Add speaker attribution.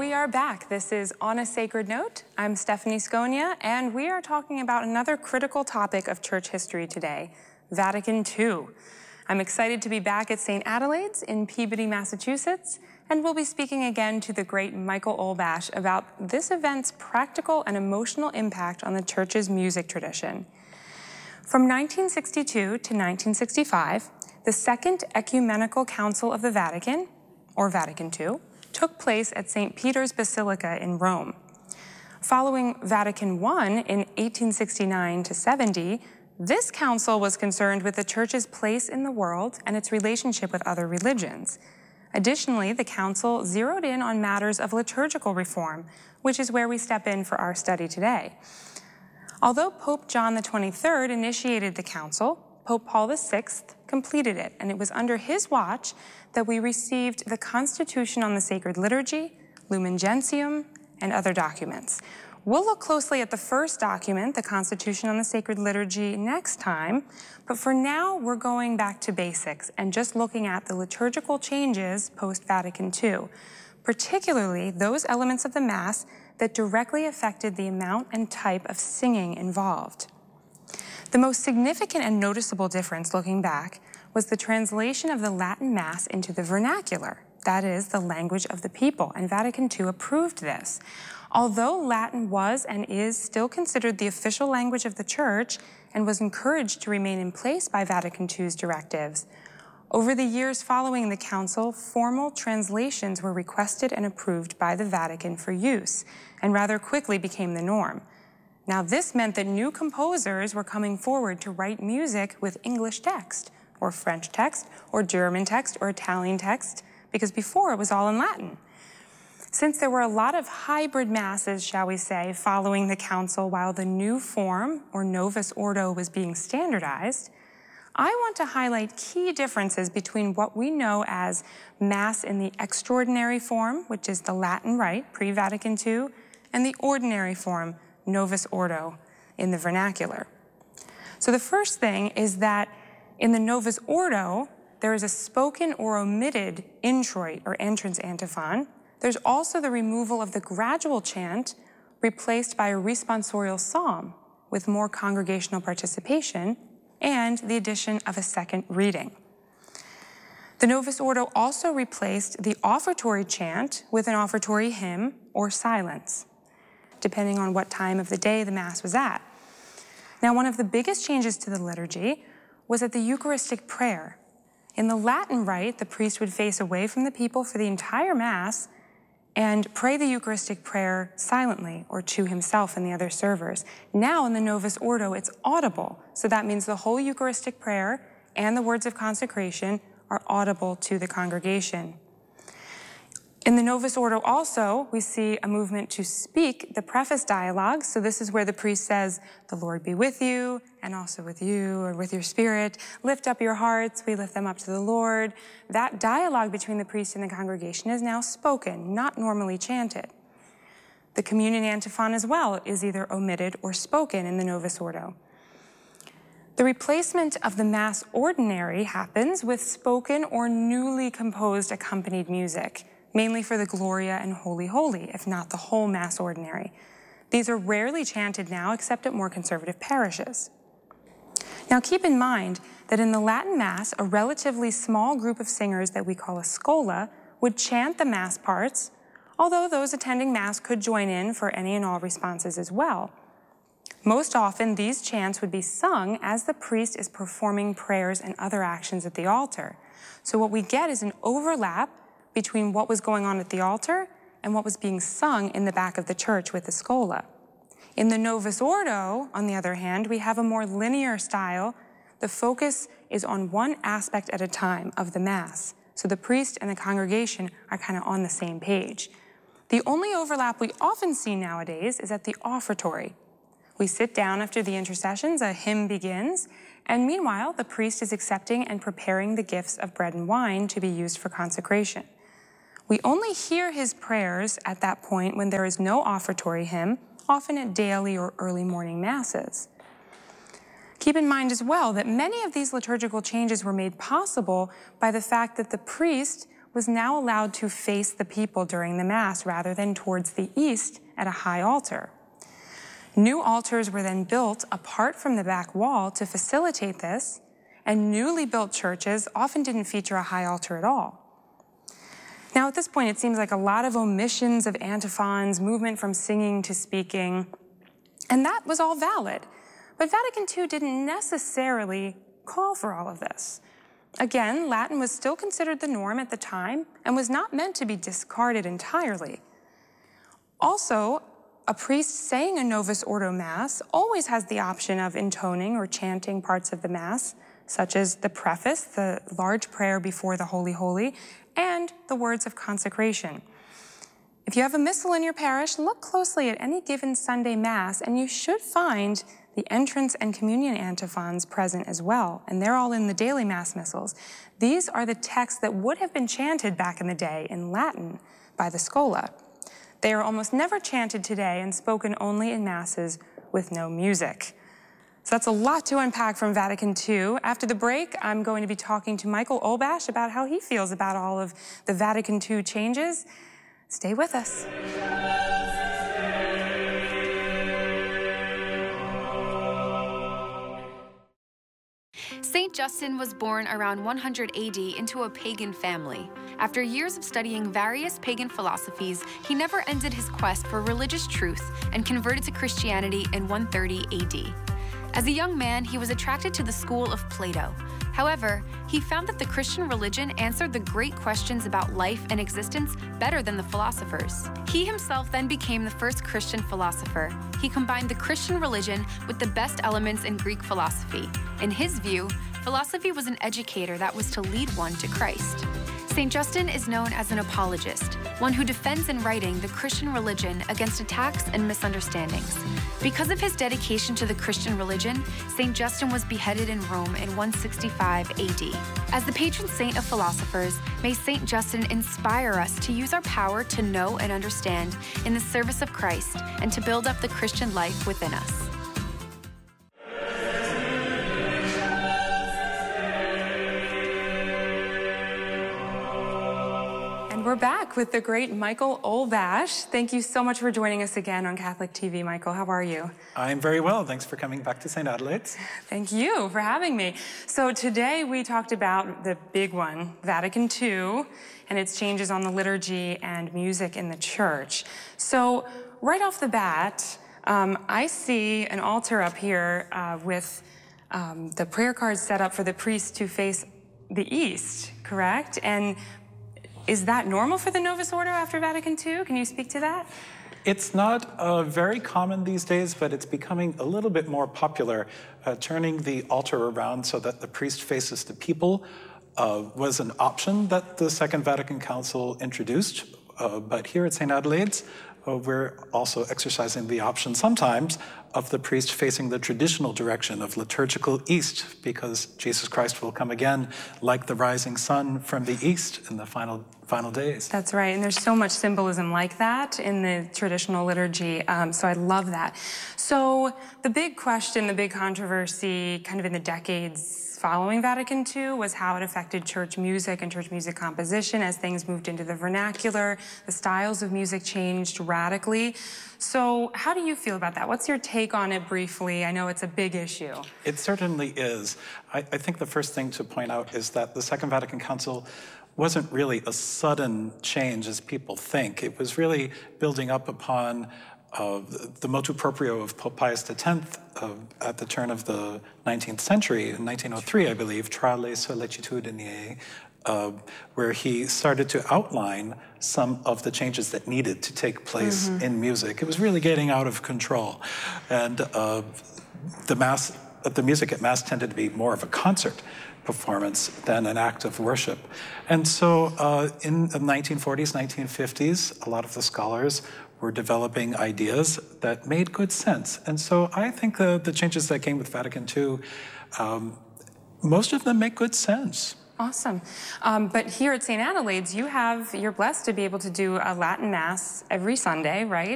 Speaker 1: We are back. This is On a Sacred Note. I'm Stephanie Sconia, and we are talking about another critical topic of church history today, Vatican II. I'm excited to be back at St. Adelaide's in Peabody, Massachusetts, and we'll be speaking again to the great Michael Olbash about this event's practical and emotional impact on the church's music tradition. From 1962 to 1965, the Second Ecumenical Council of the Vatican, or Vatican II, took place at St. Peter's Basilica in Rome. Following Vatican I in 1869 to 70, this council was concerned with the church's place in the world and its relationship with other religions. Additionally, the council zeroed in on matters of liturgical reform, which is where we step in for our study today. Although Pope John XXIII initiated the council, Pope Paul VI completed it, and it was under his watch that we received the Constitution on the Sacred Liturgy, Lumen Gentium, and other documents. We'll look closely at the first document, the Constitution on the Sacred Liturgy, next time, but for now we're going back to basics and just looking at the liturgical changes post-Vatican II, particularly those elements of the Mass that directly affected the amount and type of singing involved. The most significant and noticeable difference looking back was the translation of the Latin Mass into the vernacular, that is, the language of the people, and Vatican II approved this. Although Latin was and is still considered the official language of the Church and was encouraged to remain in place by Vatican II's directives, over the years following the Council, formal translations were requested and approved by the Vatican for use, and rather quickly became the norm. Now, this meant that new composers were coming forward to write music with English text, or French text, or German text, or Italian text, because before it was all in Latin. Since there were a lot of hybrid masses, shall we say, following the council while the new form, or Novus Ordo, was being standardized, I want to highlight key differences between what we know as Mass in the extraordinary form, which is the Latin Rite, pre-Vatican II, and the ordinary form, Novus Ordo, in the vernacular. So the first thing is that in the Novus Ordo, there is a spoken or omitted introit or entrance antiphon. There's also the removal of the gradual chant replaced by a responsorial psalm with more congregational participation and the addition of a second reading. The Novus Ordo also replaced the offertory chant with an offertory hymn or silence, depending on what time of the day the Mass was at. Now, one of the biggest changes to the liturgy was at the Eucharistic prayer. In the Latin Rite, the priest would face away from the people for the entire Mass and pray the Eucharistic prayer silently or to himself and the other servers. Now, in the Novus Ordo, it's audible. So that means the whole Eucharistic prayer and the words of consecration are audible to the congregation. In the Novus Ordo also, we see a movement to speak the preface dialogue. So this is where the priest says, "The Lord be with you, and also with you, or with your spirit. Lift up your hearts, we lift them up to the Lord." That dialogue between the priest and the congregation is now spoken, not normally chanted. The communion antiphon as well is either omitted or spoken in the Novus Ordo. The replacement of the Mass ordinary happens with spoken or newly composed accompanied music, mainly for the Gloria and Holy Holy, if not the whole Mass ordinary. These are rarely chanted now, except at more conservative parishes. Now keep in mind that in the Latin Mass, a relatively small group of singers that we call a schola would chant the Mass parts, although those attending Mass could join in for any and all responses as well. Most often, these chants would be sung as the priest is performing prayers and other actions at the altar. So what we get is an overlap between what was going on at the altar and what was being sung in the back of the church with the schola. In the Novus Ordo, on the other hand, we have a more linear style. The focus is on one aspect at a time of the Mass. So the priest and the congregation are kind of on the same page. The only overlap we often see nowadays is at the offertory. We sit down after the intercessions, a hymn begins, and meanwhile, the priest is accepting and preparing the gifts of bread and wine to be used for consecration. We only hear his prayers at that point when there is no offertory hymn, often at daily or early morning Masses. Keep in mind as well that many of these liturgical changes were made possible by the fact that the priest was now allowed to face the people during the Mass rather than towards the east at a high altar. New altars were then built apart from the back wall to facilitate this, and newly built churches often didn't feature a high altar at all. Now, at this point, it seems like a lot of omissions of antiphons, movement from singing to speaking, and that was all valid. But Vatican II didn't necessarily call for all of this. Again, Latin was still considered the norm at the time and was not meant to be discarded entirely. Also, a priest saying a Novus Ordo Mass always has the option of intoning or chanting parts of the Mass, such as the preface, the large prayer before the Holy Holy, and the words of consecration. If you have a missal in your parish, look closely at any given Sunday Mass, and you should find the entrance and communion antiphons present as well, and they're all in the daily Mass missals. These are the texts that would have been chanted back in the day in Latin by the Schola. They are almost never chanted today and spoken only in Masses with no music. So that's a lot to unpack from Vatican II. After the break, I'm going to be talking to Michael Olbash about how he feels about all of the Vatican II changes. Stay with us.
Speaker 2: Saint Justin was born around 100 AD into a pagan family. After years of studying various pagan philosophies, he never ended his quest for religious truth and converted to Christianity in 130 AD. As a young man, he was attracted to the school of Plato. However, he found that the Christian religion answered the great questions about life and existence better than the philosophers. He himself then became the first Christian philosopher. He combined the Christian religion with the best elements in Greek philosophy. In his view, philosophy was an educator that was to lead one to Christ. St. Justin is known as an apologist, one who defends in writing the Christian religion against attacks and misunderstandings. Because of his dedication to the Christian religion, St. Justin was beheaded in Rome in 165 AD. As the patron saint of philosophers, may St. Justin inspire us to use our power to know and understand in the service of Christ and to build up the Christian life within us.
Speaker 1: We're back with the great Michael Olbash. Thank you so much for joining us again on Catholic TV, Michael. How are you?
Speaker 3: I'm very well. Thanks for coming back to St. Adelaide's.
Speaker 1: Thank you for having me. So today we talked about the big one, Vatican II, and its changes on the liturgy and music in the church. So right off the bat, I see an altar up here with the prayer cards set up for the priest to face the east, correct? And is that normal for the Novus Ordo after Vatican II? Can you speak to that?
Speaker 3: It's not very common these days, but it's becoming a little bit more popular. Turning the altar around so that the priest faces the people was an option that the Second Vatican Council introduced. But here at St. Adelaide's, we're also exercising the option sometimes of the priest facing the traditional direction of liturgical east, because Jesus Christ will come again like the rising sun from the east in the final days.
Speaker 1: That's right, and there's so much symbolism like that in the traditional liturgy, so I love that. So the big question, the big controversy kind of in the decades following Vatican II was how it affected church music and church music composition as things moved into the vernacular. The styles of music changed radically. So how do you feel about that? What's your take on it briefly? I know it's a big issue.
Speaker 3: It certainly is. I think the first thing to point out is that the Second Vatican Council wasn't really a sudden change as people think. It was really building up upon the motu proprio of Pope Pius X at the turn of the 19th century, in 1903, I believe, Tra le sollecitudini, where he started to outline some of the changes that needed to take place in music. It was really getting out of control. And the music at Mass tended to be more of a concert performance than an act of worship. And so in the 1940s, 1950s, a lot of the scholars were developing ideas that made good sense. And so I think the changes that came with Vatican II, most of them make good sense.
Speaker 1: Awesome. But here at St. Adelaide's, you're blessed to be able to do a Latin Mass every Sunday, right?